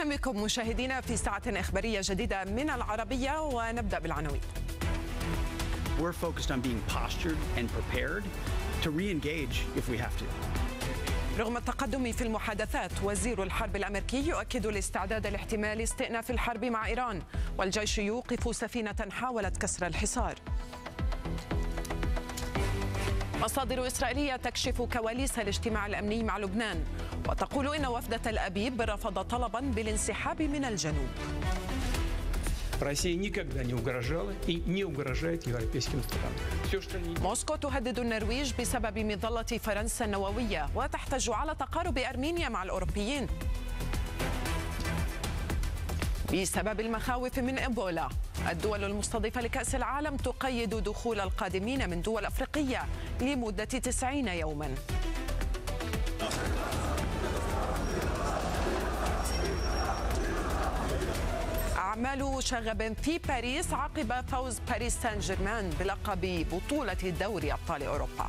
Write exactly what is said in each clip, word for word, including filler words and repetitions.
أهلا بكم مشاهدينا في ساعة إخبارية جديدة من العربية، ونبدأ بالعناوين. We're focused on being postured and prepared to re-engage if we have to. رغم التقدم في المحادثات، وزير الحرب الأمريكي يؤكد الاستعداد لاحتمال استئناف الحرب مع إيران، والجيش يوقف سفينة حاولت كسر الحصار. مصادر إسرائيلية تكشف كواليس الاجتماع الأمني مع لبنان، وتقول إن وفد تل أبيب رفض طلبا بالانسحاب من الجنوب. موسكو تهدد النرويج بسبب مظلة فرنسا النووية، وتحتج على تقارب أرمينيا مع الأوروبيين بسبب المخاوف من إيبولا. الدول المستضيفة لكأس العالم تقيد دخول القادمين من دول أفريقية لمدة تسعين يوما. أعمال شغب في باريس عقب فوز باريس سان جيرمان بلقب بطولة دوري أبطال أوروبا.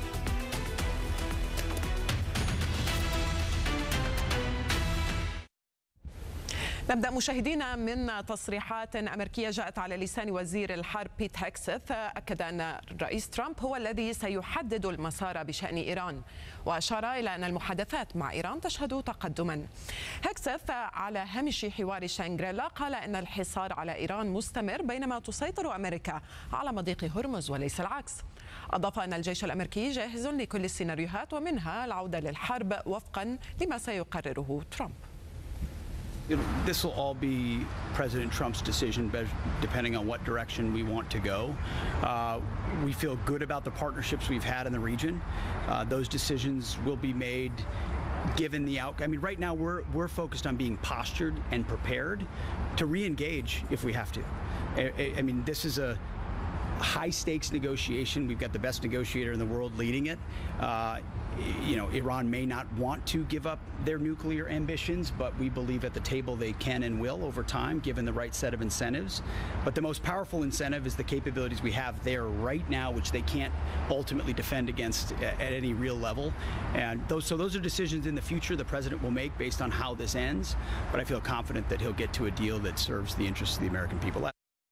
نبدأ مشاهدينا من تصريحات أمريكية جاءت على لسان وزير الحرب بيت هيكسث. أكد أن الرئيس ترامب هو الذي سيحدد المسار بشأن إيران، وأشار إلى أن المحادثات مع إيران تشهد تقدما. هيكسث على هامش حوار شانغريلا قال أن الحصار على إيران مستمر بينما تسيطر أمريكا على مضيق هرمز وليس العكس. أضاف أن الجيش الأمريكي جاهز لكل السيناريوهات ومنها العودة للحرب وفقا لما سيقرره ترامب. This will all be President Trump's decision, depending on what direction we want to go. Uh, we feel good about the partnerships we've had in the region. Uh, those decisions will be made given the outcome. I mean, right now we're we're focused on being postured and prepared to re-engage if we have to. I, I mean, this is a high-stakes negotiation. We've got the best negotiator in the world leading it. Uh, you know, Iran may not want to give up their nuclear ambitions, but we believe at the table they can and will over time, given the right set of incentives. But the most powerful incentive is the capabilities we have there right now, which they can't ultimately defend against at any real level. And those, so those are decisions in the future the president will make based on how this ends. But I feel confident that he'll get to a deal that serves the interests of the American people.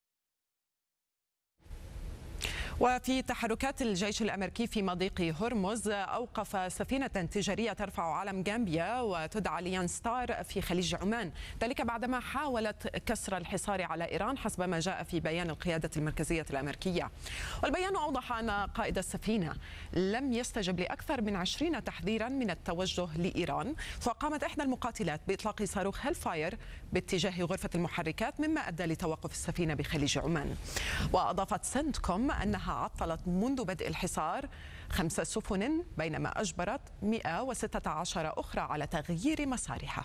وفي تحركات الجيش الأمريكي في مضيق هرمز، أوقف سفينة تجارية ترفع علم غامبيا وتدعى ليان ستار في خليج عمان، ذلك بعدما حاولت كسر الحصار على إيران حسب ما جاء في بيان القيادة المركزية الأمريكية. والبيان أوضح أن قائد السفينة لم يستجب لأكثر من عشرين تحذيرا من التوجه لإيران، فقامت إحدى المقاتلات بإطلاق صاروخ هيل فاير باتجاه غرفة المحركات مما أدى لتوقف السفينة بخليج عمان. وأضافت سنتكوم أنها عطلت منذ بدء الحصار خمس سفن بينما أجبرت مئة وستة عشر أخرى على تغيير مسارها.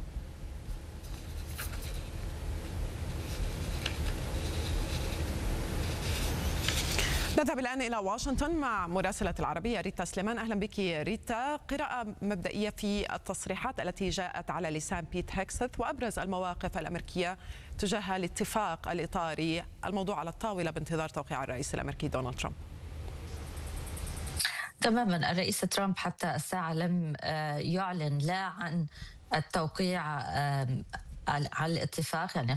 نذهب الآن إلى واشنطن مع مراسلة العربية ريتا سليمان. أهلا بك ريتا. قراءة مبدئية في التصريحات التي جاءت على لسان بيت هيكسث وأبرز المواقف الأمريكية تجاه الاتفاق الإطاري الموضوع على الطاولة بانتظار توقيع الرئيس الأمريكي دونالد ترامب. تماما، الرئيس ترامب حتى الساعة لم يعلن لا عن التوقيع على الاتفاق، يعني